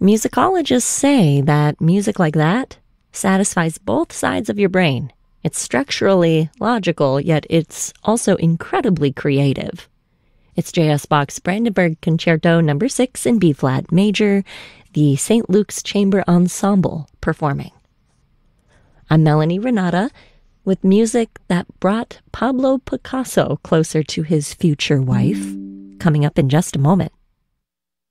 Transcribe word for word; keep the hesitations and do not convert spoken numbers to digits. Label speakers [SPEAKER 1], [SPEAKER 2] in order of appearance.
[SPEAKER 1] Musicologists say that music like that satisfies both sides of your brain. It's structurally logical, yet it's also incredibly creative. It's J S. Bach's Brandenburg Concerto number six in B-flat major, the Saint Luke's Chamber Ensemble performing. I'm Melanie Renata with music that brought Pablo Picasso closer to his future wife, coming up in just a moment.